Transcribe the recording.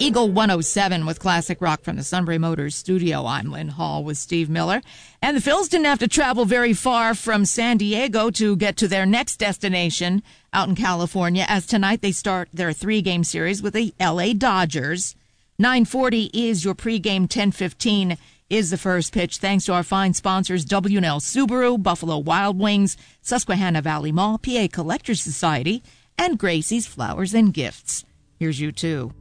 Eagle 107 with classic rock from the Sunbury Motors studio. I'm Lynn Hall with Steve Miller. And the Phils didn't have to travel very far from San Diego to get to their next destination out in California, as tonight they start their 3-game series with the LA Dodgers. 9:40 is your pregame, 10:15 is the first pitch. Thanks to our fine sponsors, W&L Subaru, Buffalo Wild Wings, Susquehanna Valley Mall, PA Collectors Society, and Gracie's Flowers and Gifts. Here's you two.